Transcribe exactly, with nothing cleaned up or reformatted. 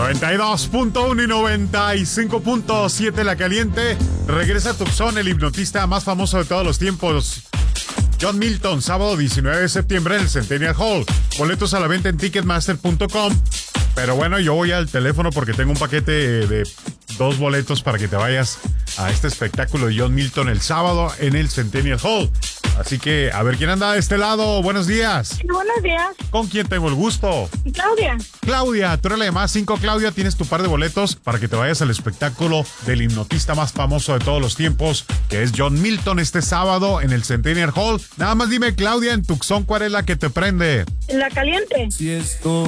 noventa y dos punto uno y noventa y cinco punto siete La Caliente. Regresa a Tucson, el hipnotista más famoso de todos los tiempos, John Milton, sábado diecinueve de septiembre en el Centennial Hall. Boletos a la venta en ticketmaster punto com. Pero bueno, yo voy al teléfono porque tengo un paquete de dos boletos para que te vayas a este espectáculo de John Milton el sábado en el Centennial Hall. Así que, a ver, ¿quién anda de este lado? Buenos días. Sí, buenos días. ¿Con quién tengo el gusto? Claudia. Claudia, tú eres la de más cinco. Claudia, tienes tu par de boletos para que te vayas al espectáculo del hipnotista más famoso de todos los tiempos, que es John Milton, este sábado en el Centennial Hall. Nada más dime, Claudia, en Tucson, ¿cuál es la que te prende? La Caliente. Si esto